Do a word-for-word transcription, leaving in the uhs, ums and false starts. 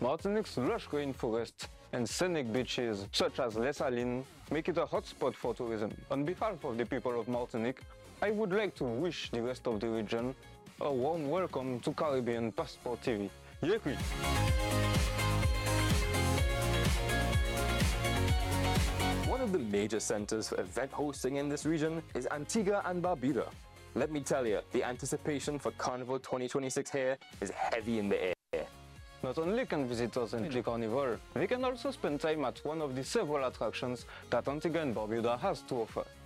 Martinique's lush rainforests and scenic beaches such as Les Salines make it a hotspot for tourism. On behalf of the people of Martinique, I would like to wish the rest of the region a warm welcome to Caribbean Passport T V. Yekui! One of the major centers for event hosting in this region is Antigua and Barbuda. Let me tell you, the anticipation for Carnival twenty twenty-six here is heavy in the air. Not only can visitors enjoy Carnival, they can also spend time at one of the several attractions that Antigua and Barbuda has to offer.